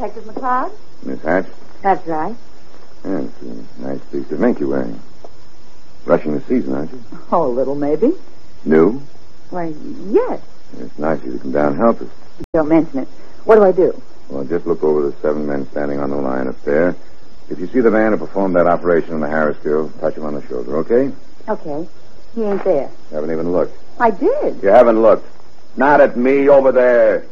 Detective McCloud? Miss Hatch? That's right. Yes, a nice piece of ink you're wearing. Rushing the season, aren't you? Oh, a little, maybe. New? Why, yes. It's nice of you to come down and help us. Don't mention it. What do I do? Well, just look over the 7 men standing on the line up there. If you see the man who performed that operation on the Harris girl, touch him on the shoulder, okay? Okay. He ain't there. You haven't even looked. I did. You haven't looked. Not at me, over there.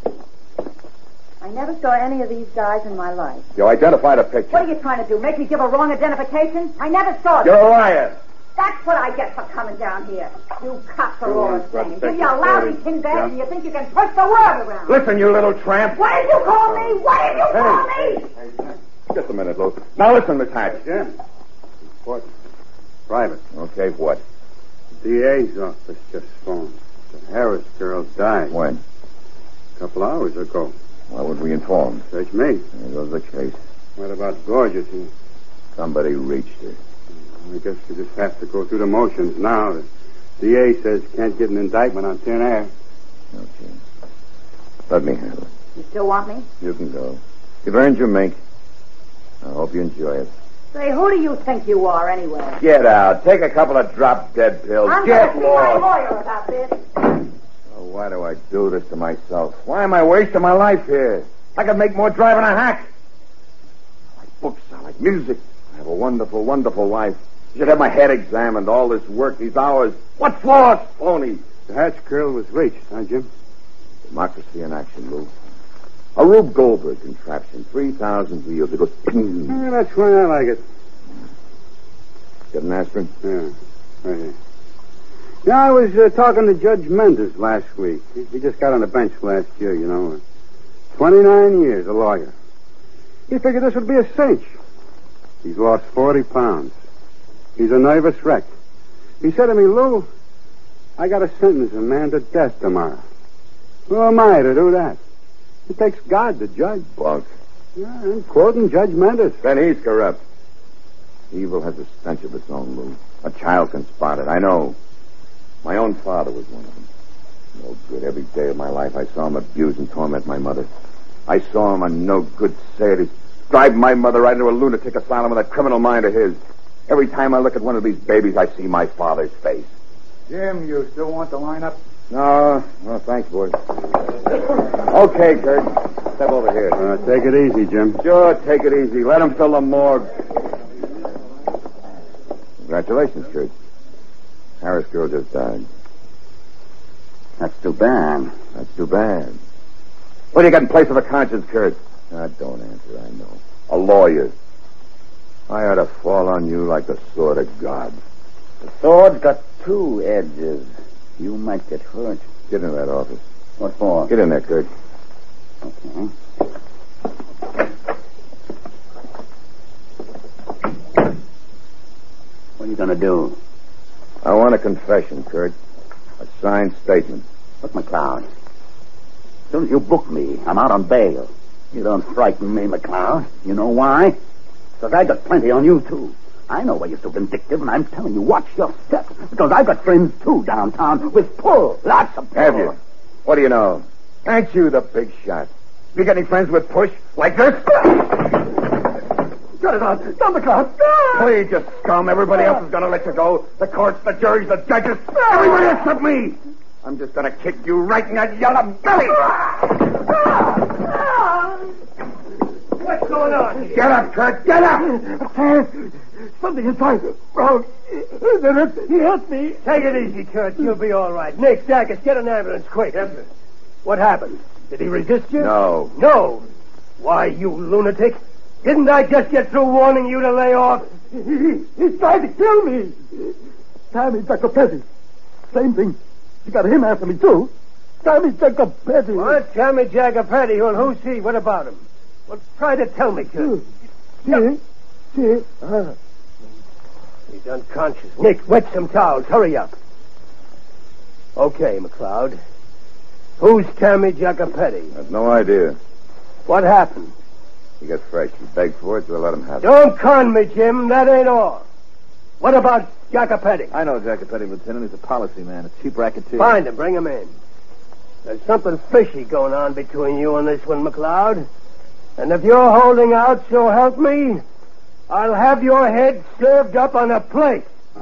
I never saw any of these guys in my life. You identified a picture. What are you trying to do? Make me give a wrong identification? I never saw You're them. a liar. That's what I get for coming down here. You cops are all insane. Give you a lousy tin bag and you think you can push the world around. Listen, you little tramp. What did you call me? What did you call me? Just a minute, Lou. Now listen, Miss Hatch. Jim. What? Private. Okay, what? DA's office just phoned. The Harris girl died. When? A couple hours ago. Why would we inform? Search me. There goes the case. What about Gorgeous? Somebody reached her. I guess we just have to go through the motions now. The DA says can't get an indictment on thin air. Okay. Let me handle it. You still want me? You can go. You've earned your mink. I hope you enjoy it. Say, who do you think you are, anyway? Get out. Take a couple of drop-dead pills. I'm Get going to see my lost. lawyer about this. Oh, why do I do this to myself? Why am I wasting my life here? I could make more driving a hack. I like books. I like music. I have a wonderful, wonderful life. You should have my head examined. All this work, these hours. What's lost, phony? The Hatch girl was reached, huh, Jim? Democracy in action, Lou. A Rube Goldberg contraption, 3,000 wheels. It goes ping. Yeah, that's why I like it. Get an aspirin? Yeah, right here. Yeah, I was talking to Judge Mendes last week. He just got on the bench last year, you know. 29 years, a lawyer. He figured this would be a cinch. He's lost 40 pounds. He's a nervous wreck. He said to me, Lou, I got to sentence a man to death tomorrow. Who am I to do that? It takes God to judge. Bunk. Yeah, I'm quoting Judge Mendes. Then he's corrupt. Evil has a stench of its own, Lou. A child can spot it. I know. My own father was one of them. No good. Every day of my life I saw him abuse and torment my mother. I saw him a no good sadist drive my mother right into a lunatic asylum with that criminal mind of his. Every time I look at one of these babies, I see my father's face. Jim, you still want the lineup? No, thanks, boys. Okay, Kurt. Step over here. Take it easy, Jim. Sure, take it easy. Let him fill the morgue. Congratulations, Kurt. Harris girl just died. That's too bad. That's too bad. What do you got in place of a conscience, Kurt? Don't answer, I know. A lawyer. I ought to fall on you like the sword of God. The sword's got 2 edges. You might get hurt. Get in that office. What for? Get in there, Kurt. Okay. What are you going to do? I want a confession, Kurt. A signed statement. Look, McCloud. As soon as you book me, I'm out on bail. You don't frighten me, McCloud. You know why? Because I got plenty on you, too. I know why you're so vindictive, and I'm telling you, watch your step. Because I've got friends, too, downtown, with pull. Lots of pull. Have you? What do you know? Ain't you the big shot? You got any friends with push like this? Shut it out. Stop the clock. Please, you scum. Everybody else is going to let you go. The courts, the juries, the judges. Everybody except me. I'm just going to kick you right in that yellow belly. What's going on here? Get up, Kurt. Get up. Something inside. Oh, he hit me. Take it easy, Kurt. You'll be all right. Nick, Dacus, get an ambulance quick. Yes, sir. What happened? Did he resist you? No. No. Why, you lunatic. Didn't I just get through warning you to lay off? He tried to kill me. Tommy Jacopetti. Same thing. You got him after me, too. Tommy Jacopetti. What? Tommy Jacopetti? Well, who's he? What about him? Well, try to tell me, kid. See. He's unconscious. Nick, wet some towels. Hurry up. Okay, McCloud. Who's Tommy Jacopetti? I have no idea. What happened? He got fresh. He begged for it, so I let him have it. Don't con me, Jim. That ain't all. What about Jacopetti? I know Jacopetti, Lieutenant. He's a policy man, a cheap racketeer. Find him. Bring him in. There's something fishy going on between you and this one, McCloud. And if you're holding out, so help me, I'll have your head served up on a plate.